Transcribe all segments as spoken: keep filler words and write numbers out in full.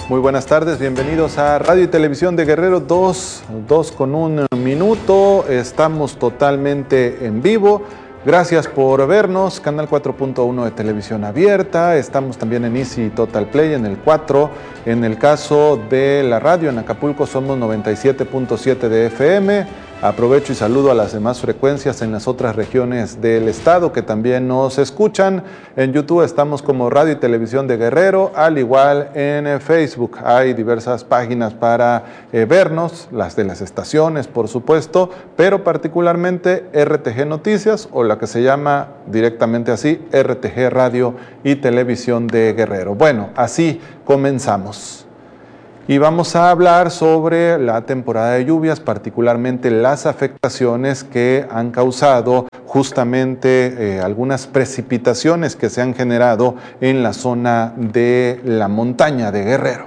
Muy buenas tardes, bienvenidos a Radio y Televisión de Guerrero, dos, dos con un minuto, estamos totalmente en vivo. Gracias por vernos, Canal cuatro punto uno de Televisión Abierta, estamos también en Easy Total Play en el cuatro, en el caso de la radio en Acapulco somos noventa y siete punto siete de F M, aprovecho y saludo a las demás frecuencias en las otras regiones del estado que también nos escuchan. En YouTube estamos como Radio y Televisión de Guerrero, al igual en Facebook hay diversas páginas para eh, vernos, las de las estaciones por supuesto, pero particularmente R T G Noticias o la que se llama directamente así, R T G Radio y Televisión de Guerrero. Bueno, así comenzamos. Y vamos a hablar sobre la temporada de lluvias, particularmente las afectaciones que han causado justamente eh, algunas precipitaciones que se han generado en la zona de la montaña de Guerrero.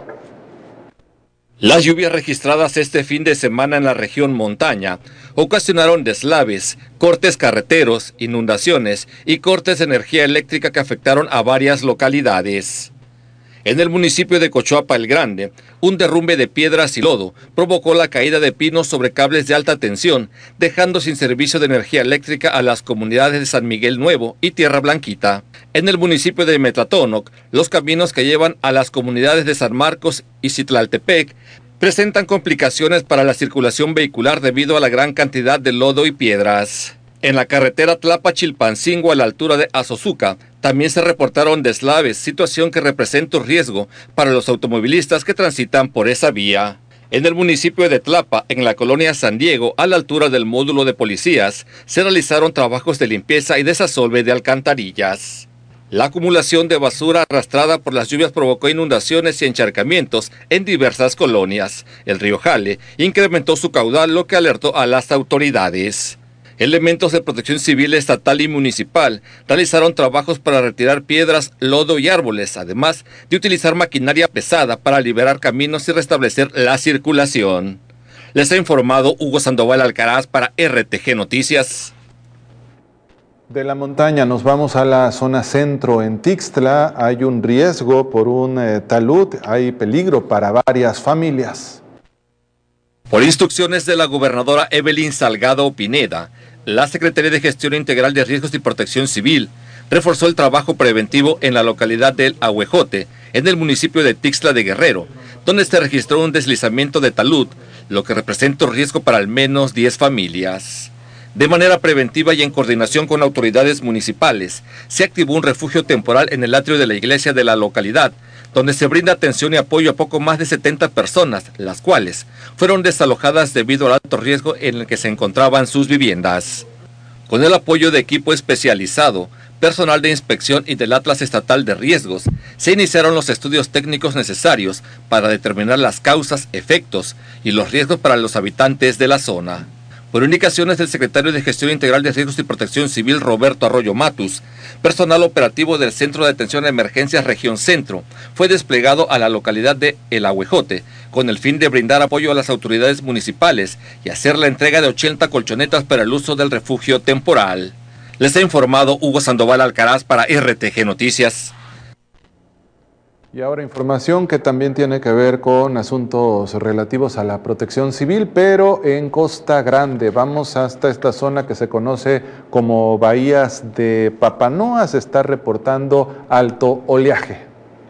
Las lluvias registradas este fin de semana en la región montaña ocasionaron deslaves, cortes carreteros, inundaciones y cortes de energía eléctrica que afectaron a varias localidades. En el municipio de Cochuapa el Grande, un derrumbe de piedras y lodo provocó la caída de pinos sobre cables de alta tensión, dejando sin servicio de energía eléctrica a las comunidades de San Miguel Nuevo y Tierra Blanquita. En el municipio de Metlatónoc, los caminos que llevan a las comunidades de San Marcos y Citlaltepec presentan complicaciones para la circulación vehicular debido a la gran cantidad de lodo y piedras. En la carretera Tlapa-Chilpancingo a la altura de Azozuca, también se reportaron deslaves, situación que representa un riesgo para los automovilistas que transitan por esa vía. En el municipio de Tlapa, en la colonia San Diego, a la altura del módulo de policías, se realizaron trabajos de limpieza y desasolve de alcantarillas. La acumulación de basura arrastrada por las lluvias provocó inundaciones y encharcamientos en diversas colonias. El río Jale incrementó su caudal, lo que alertó a las autoridades. Elementos de protección civil estatal y municipal realizaron trabajos para retirar piedras, lodo y árboles, además de utilizar maquinaria pesada para liberar caminos y restablecer la circulación. Les ha informado Hugo Sandoval Alcaraz para R T G Noticias. De la montaña nos vamos a la zona centro. En Tixtla hay un riesgo por un eh, talud, hay peligro para varias familias. Por instrucciones de la gobernadora Evelyn Salgado Pineda, la Secretaría de Gestión Integral de Riesgos y Protección Civil reforzó el trabajo preventivo en la localidad del Ahuejote, en el municipio de Tixtla de Guerrero, donde se registró un deslizamiento de talud, lo que representa un riesgo para al menos diez familias. De manera preventiva y en coordinación con autoridades municipales, se activó un refugio temporal en el atrio de la iglesia de la localidad, donde se brinda atención y apoyo a poco más de setenta personas, las cuales fueron desalojadas debido al alto riesgo en el que se encontraban sus viviendas. Con el apoyo de equipo especializado, personal de inspección y del Atlas Estatal de Riesgos, se iniciaron los estudios técnicos necesarios para determinar las causas, efectos y los riesgos para los habitantes de la zona. Por indicaciones del secretario de Gestión Integral de Riesgos y Protección Civil, Roberto Arroyo Matus, personal operativo del Centro de Atención a Emergencias Región Centro fue desplegado a la localidad de El Ahuejote con el fin de brindar apoyo a las autoridades municipales y hacer la entrega de ochenta colchonetas para el uso del refugio temporal. Les ha informado Hugo Sandoval Alcaraz para R T G Noticias. Y ahora información que también tiene que ver con asuntos relativos a la protección civil, pero en Costa Grande. Vamos hasta esta zona que se conoce como Bahías de Papanoa. Se está reportando alto oleaje.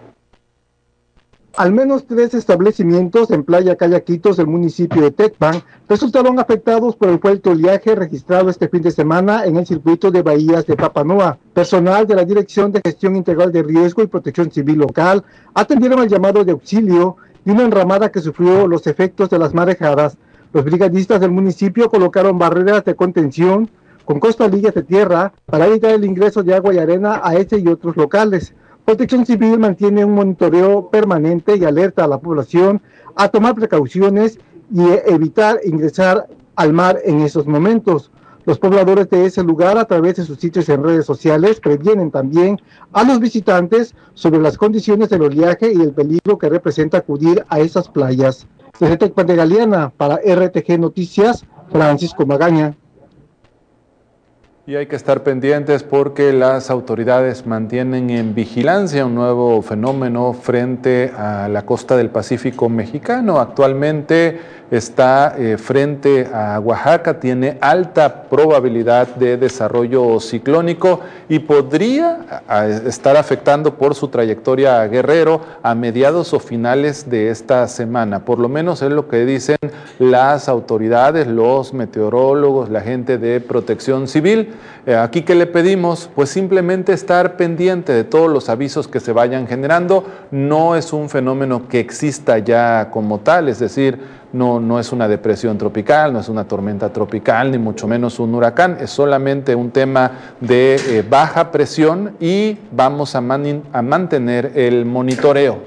Al menos tres establecimientos en Playa Cayaquitos del municipio de Tecpan resultaron afectados por el fuerte oleaje registrado este fin de semana en el circuito de Bahías de Papanoa. Personal de la Dirección de Gestión Integral de Riesgo y Protección Civil local atendieron al llamado de auxilio de una enramada que sufrió los efectos de las marejadas. Los brigadistas del municipio colocaron barreras de contención con costalillas de tierra para evitar el ingreso de agua y arena a este y otros locales. Protección Civil mantiene un monitoreo permanente y alerta a la población a tomar precauciones y evitar ingresar al mar en esos momentos. Los pobladores de ese lugar, a través de sus sitios en redes sociales, previenen también a los visitantes sobre las condiciones del oleaje y el peligro que representa acudir a esas playas. Desde Tecpan de Galeana, para R T G Noticias, Francisco Magaña. Y hay que estar pendientes porque las autoridades mantienen en vigilancia un nuevo fenómeno frente a la costa del Pacífico mexicano. Actualmente está eh, frente a Oaxaca, tiene alta probabilidad de desarrollo ciclónico y podría a, estar afectando por su trayectoria a Guerrero a mediados o finales de esta semana. Por lo menos es lo que dicen las autoridades, los meteorólogos, la gente de Protección Civil. Eh, aquí, ¿qué le pedimos? Pues simplemente estar pendiente de todos los avisos que se vayan generando. No es un fenómeno que exista ya como tal, es decir, no, no es una depresión tropical, no es una tormenta tropical, ni mucho menos un huracán, es solamente un tema de eh, baja presión y vamos a, man, a mantener el monitoreo.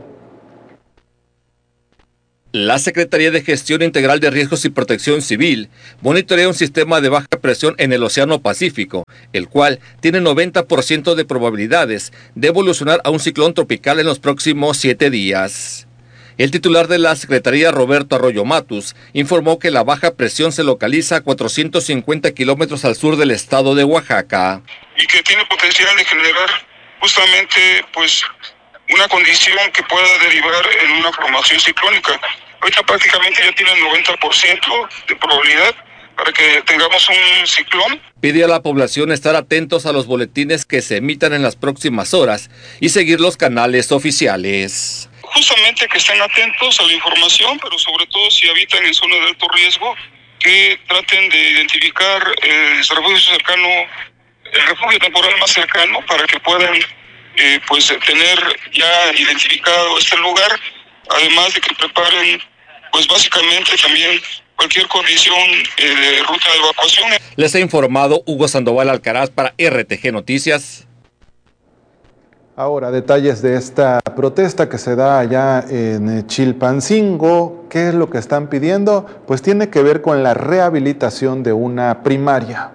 La Secretaría de Gestión Integral de Riesgos y Protección Civil monitorea un sistema de baja presión en el Océano Pacífico, el cual tiene noventa por ciento de probabilidades de evolucionar a un ciclón tropical en los próximos siete días. El titular de la Secretaría, Roberto Arroyo Matus, informó que la baja presión se localiza a cuatrocientos cincuenta kilómetros al sur del estado de Oaxaca. Y que tiene potencial de generar justamente pues una condición que pueda derivar en una formación ciclónica. Ahorita prácticamente ya tiene el noventa por ciento de probabilidad para que tengamos un ciclón. Pide a la población estar atentos a los boletines que se emitan en las próximas horas y seguir los canales oficiales. Justamente que estén atentos a la información, pero sobre todo si habitan en zona de alto riesgo, que traten de identificar el refugio cercano, el refugio temporal más cercano, para que puedan eh, pues tener ya identificado este lugar, además de que preparen pues básicamente también cualquier condición eh, de ruta de evacuación. Les ha informado Hugo Sandoval Alcaraz para R T G Noticias. Ahora, detalles de esta protesta que se da allá en Chilpancingo. ¿Qué es lo que están pidiendo? Pues tiene que ver con la rehabilitación de una primaria.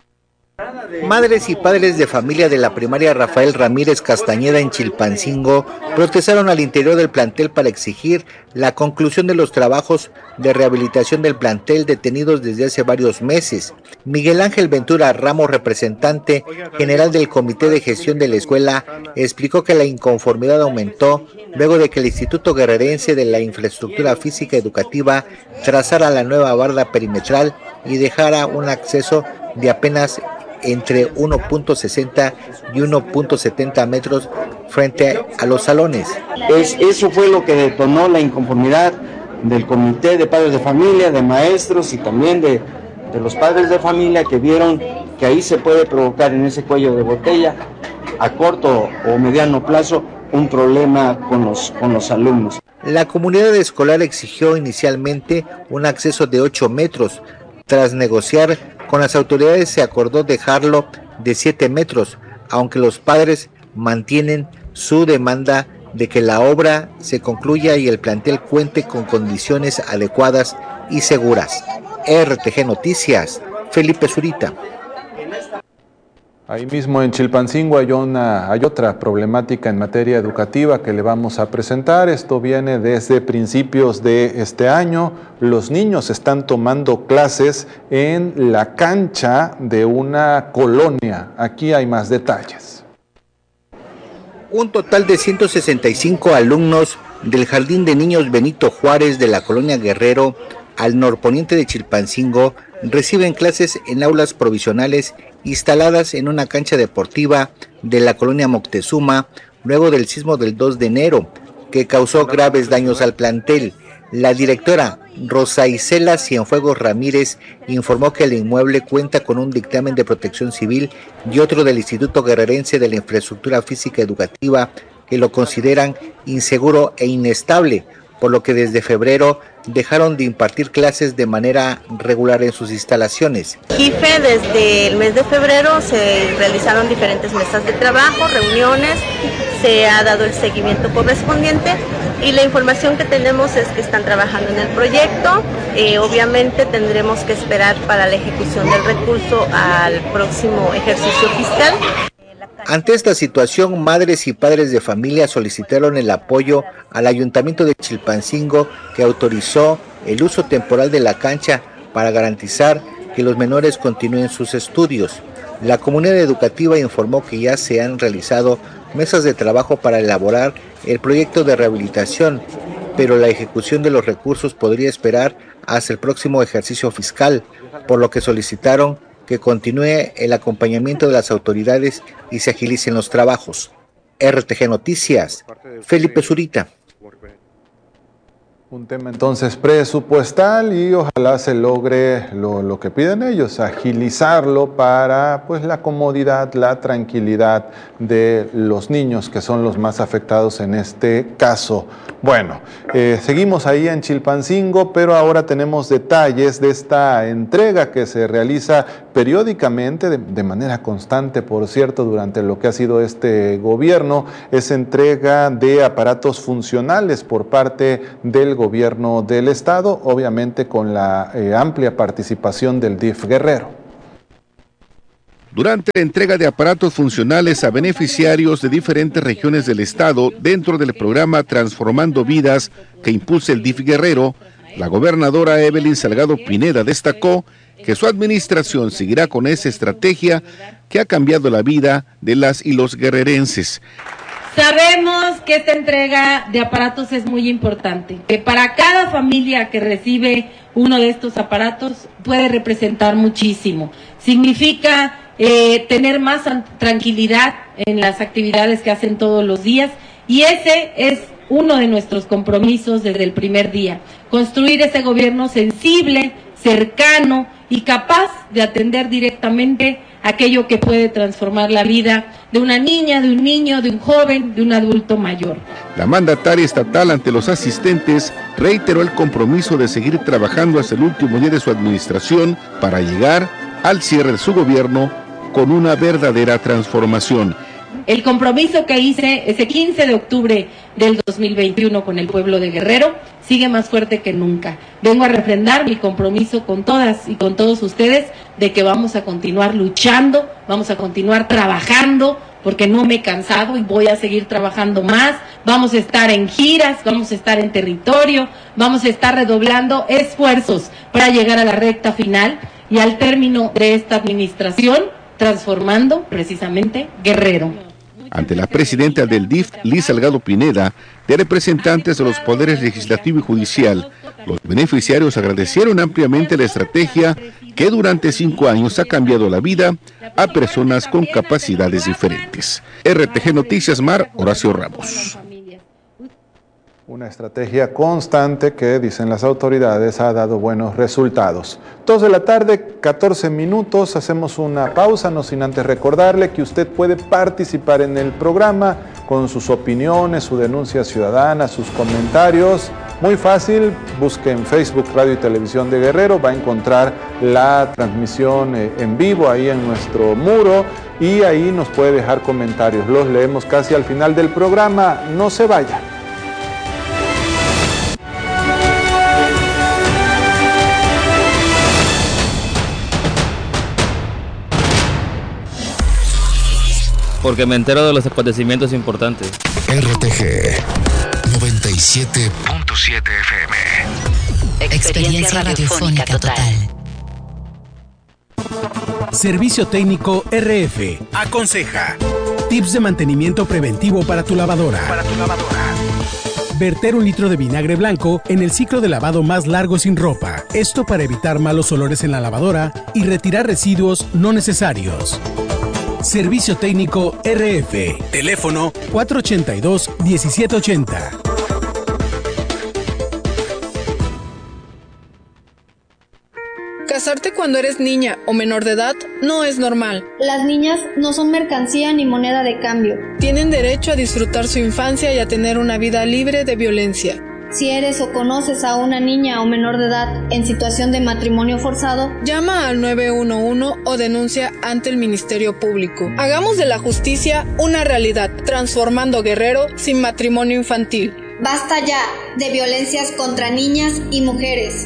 Madres y padres de familia de la primaria Rafael Ramírez Castañeda en Chilpancingo protestaron al interior del plantel para exigir la conclusión de los trabajos de rehabilitación del plantel detenidos desde hace varios meses. Miguel Ángel Ventura Ramos, representante general del Comité de Gestión de la Escuela, explicó que la inconformidad aumentó luego de que el Instituto Guerrerense de la Infraestructura Física Educativa trazara la nueva barda perimetral y dejara un acceso de apenas entre uno punto sesenta y uno punto setenta metros frente a los salones. Es, eso fue lo que detonó la inconformidad del comité de padres de familia, de maestros y también de, de los padres de familia que vieron que ahí se puede provocar en ese cuello de botella a corto o mediano plazo un problema con los, con los alumnos. La comunidad escolar exigió inicialmente un acceso de ocho metros. Tras negociar con las autoridades se acordó dejarlo de siete metros, aunque los padres mantienen su demanda de que la obra se concluya y el plantel cuente con condiciones adecuadas y seguras. R T G Noticias, Felipe Zurita. Ahí mismo en Chilpancingo hay, una, hay otra problemática en materia educativa que le vamos a presentar. Esto viene desde principios de este año. Los niños están tomando clases en la cancha de una colonia. Aquí hay más detalles. Un total de ciento sesenta y cinco alumnos del Jardín de Niños Benito Juárez de la colonia Guerrero, al norponiente de Chilpancingo, reciben clases en aulas provisionales instaladas en una cancha deportiva de la colonia Moctezuma luego del sismo del dos de enero, que causó graves daños al plantel. La directora Rosa Isela Cienfuegos Ramírez informó que el inmueble cuenta con un dictamen de Protección Civil y otro del Instituto Guerrerense de la Infraestructura Física Educativa que lo consideran inseguro e inestable, por lo que desde febrero dejaron de impartir clases de manera regular en sus instalaciones. G I F E, desde el mes de febrero se realizaron diferentes mesas de trabajo, reuniones, se ha dado el seguimiento correspondiente y la información que tenemos es que están trabajando en el proyecto. Eh, obviamente tendremos que esperar para la ejecución del recurso al próximo ejercicio fiscal. Ante esta situación, madres y padres de familia solicitaron el apoyo al Ayuntamiento de Chilpancingo, que autorizó el uso temporal de la cancha para garantizar que los menores continúen sus estudios. La comunidad educativa informó que ya se han realizado mesas de trabajo para elaborar el proyecto de rehabilitación, pero la ejecución de los recursos podría esperar hasta el próximo ejercicio fiscal, por lo que solicitaron que continúe el acompañamiento de las autoridades y se agilicen los trabajos. R T G Noticias, Felipe Zurita. Un tema entonces presupuestal y ojalá se logre lo, lo que piden ellos, agilizarlo para pues la comodidad, la tranquilidad de los niños que son los más afectados en este caso. Bueno, eh, seguimos ahí en Chilpancingo, pero ahora tenemos detalles de esta entrega que se realiza periódicamente, de, de manera constante, por cierto, durante lo que ha sido este gobierno, es entrega de aparatos funcionales por parte del gobierno del estado, obviamente con la eh, amplia participación del D I F Guerrero. Durante la entrega de aparatos funcionales a beneficiarios de diferentes regiones del estado dentro del programa Transformando Vidas que impulsa el D I F Guerrero, la gobernadora Evelyn Salgado Pineda destacó que su administración seguirá con esa estrategia que ha cambiado la vida de las y los guerrerenses. Sabemos que esta entrega de aparatos es muy importante, que para cada familia que recibe uno de estos aparatos puede representar muchísimo. Significa eh, tener más tranquilidad en las actividades que hacen todos los días, y ese es uno de nuestros compromisos desde el primer día, construir ese gobierno sensible, cercano y capaz de atender directamente aquello que puede transformar la vida de una niña, de un niño, de un joven, de un adulto mayor. La mandataria estatal ante los asistentes reiteró el compromiso de seguir trabajando hasta el último día de su administración para llegar al cierre de su gobierno con una verdadera transformación. El compromiso que hice ese quince de octubre del dos mil veintiuno con el pueblo de Guerrero sigue más fuerte que nunca. Vengo a refrendar mi compromiso con todas y con todos ustedes de que vamos a continuar luchando, vamos a continuar trabajando, porque no me he cansado y voy a seguir trabajando más. Vamos a estar en giras, vamos a estar en territorio, vamos a estar redoblando esfuerzos para llegar a la recta final y al término de esta administración, transformando precisamente Guerrero. Ante la presidenta del D I F, Liz Salgado Pineda, de representantes de los poderes legislativo y judicial, los beneficiarios agradecieron ampliamente la estrategia que durante cinco años ha cambiado la vida a personas con capacidades diferentes. R T G Noticias Mar, Horacio Ramos. Una estrategia constante que, dicen las autoridades, ha dado buenos resultados. dos de la tarde, catorce minutos, hacemos una pausa, no sin antes recordarle que usted puede participar en el programa con sus opiniones, su denuncia ciudadana, sus comentarios. Muy fácil, busque en Facebook Radio y Televisión de Guerrero, va a encontrar la transmisión en vivo ahí en nuestro muro y ahí nos puede dejar comentarios. Los leemos casi al final del programa, no se vaya. Porque me entero de los acontecimientos importantes. R T G noventa y siete punto siete F M. Experiencia radiofónica total. Servicio Técnico R F aconseja. Tips de mantenimiento preventivo para tu lavadora. Para tu lavadora. Verter un litro de vinagre blanco en el ciclo de lavado más largo sin ropa. Esto para evitar malos olores en la lavadora y retirar residuos no necesarios. Servicio Técnico R F. Teléfono cuatro ochenta y dos, diecisiete ochenta. Casarte cuando eres niña o menor de edad no es normal. Las niñas no son mercancía ni moneda de cambio. Tienen derecho a disfrutar su infancia y a tener una vida libre de violencia. Si eres o conoces a una niña o menor de edad en situación de matrimonio forzado, llama al nueve uno uno o denuncia ante el Ministerio Público. Hagamos de la justicia una realidad, transformando Guerrero sin matrimonio infantil. Basta ya de violencias contra niñas y mujeres.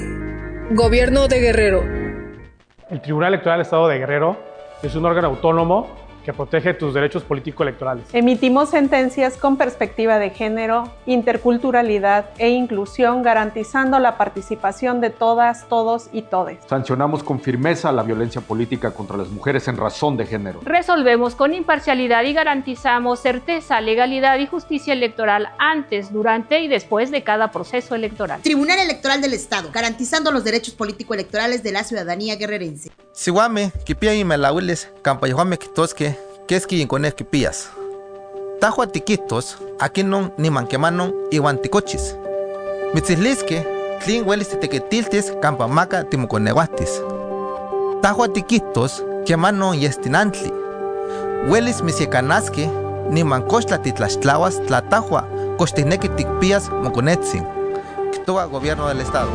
Gobierno de Guerrero. El Tribunal Electoral del Estado de Guerrero es un órgano autónomo que protege tus derechos político-electorales. Emitimos sentencias con perspectiva de género, interculturalidad e inclusión, garantizando la participación de todas, todos y todes. Sancionamos con firmeza la violencia política contra las mujeres en razón de género. Resolvemos con imparcialidad y garantizamos certeza, legalidad y justicia electoral antes, durante y después de cada proceso electoral. Tribunal Electoral del Estado, garantizando los derechos político-electorales de la ciudadanía guerrerense. Siwame, kipia y melawiles, campayohame kitosque, keski incones kipías. Tajua tiquitos, aquí non ni manquemanon iwan ticochis. Mitzislisque, tlin huelis tequetiltis, campamaca timuconeguastis. Tajua tiquitos, quemanon yestinantli. Huelis misiecanasque, ni mancochtla titlaxtlahuas, tlatajua, costineque ticpías moconetzin. Quitoa Gobierno del Estado.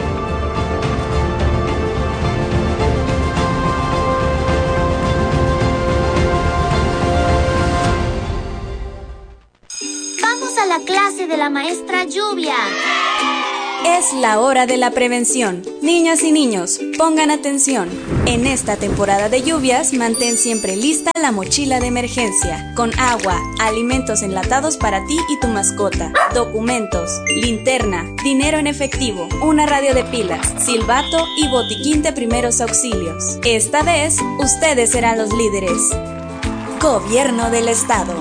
A la clase de la maestra Lluvia. Es la hora de la prevención. Niñas y niños, pongan atención. En esta temporada de lluvias, mantén siempre lista la mochila de emergencia, con agua, alimentos enlatados para ti y tu mascota, documentos, linterna, dinero en efectivo, una radio de pilas, silbato y botiquín de primeros auxilios. Esta vez, ustedes serán los líderes. Gobierno del Estado.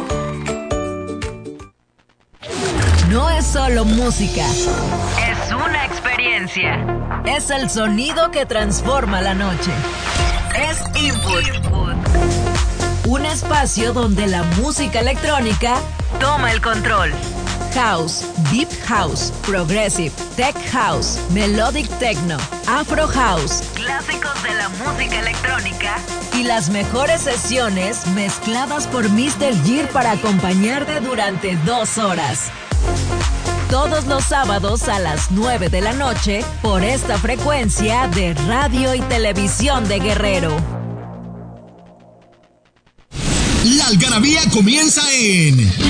No es solo música, es una experiencia. Es el sonido que transforma la noche. Es Input. Un espacio donde la música electrónica toma el control. House, Deep House, Progressive, Tech House, Melodic Techno, Afro House, clásicos de la música electrónica y las mejores sesiones mezcladas por míster Gir para acompañarte durante dos horas. Todos los sábados a las nueve de la noche por esta frecuencia de Radio y Televisión de Guerrero. La algarabía comienza en